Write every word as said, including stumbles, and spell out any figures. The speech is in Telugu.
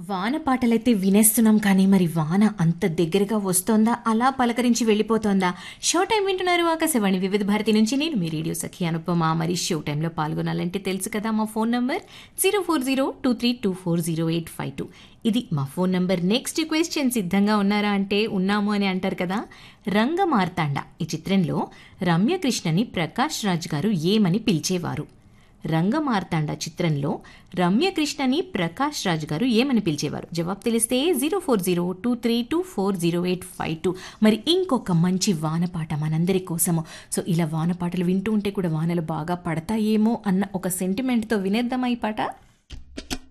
వాన పాటలైతే వినేస్తున్నాం కానీ మరి వాన అంత దగ్గరగా వస్తోందా, అలా పలకరించి వెళ్ళిపోతోందా? షో టైం వింటున్నారు ఆకాశవాణి వివిధ భారతి నుంచి. నేను మీ రేడియో సఖి అనుపమ. మరి షో టైంలో పాల్గొనాలంటే తెలుసు కదా, మా phone number zero four zero two three two four zero eight five two ఇది మా ఫోన్ నంబర్. నెక్స్ట్ క్వశ్చన్ సిద్ధంగా ఉన్నారా అంటే ఉన్నాము అని అంటారు కదా. రంగమార్తాండ ఈ చిత్రంలో రమ్యకృష్ణని ప్రకాష్ రాజ్ గారు ఏమని పిలిచేవారు? రంగమార్తాండ చిత్రంలో రమ్యకృష్ణని ప్రకాష్ రాజ్ గారు ఏమని పిలిచేవారు? జవాబు తెలిస్తే zero four zero two three two four zero eight five two మరి ఇంకొక మంచి వానపాట మనందరి కోసము. సో ఇలా వానపాటలు వింటూ ఉంటే కూడా వానలు బాగా పడతాయేమో అన్న ఒక సెంటిమెంట్తో వినేద్దామా ఈ పాట.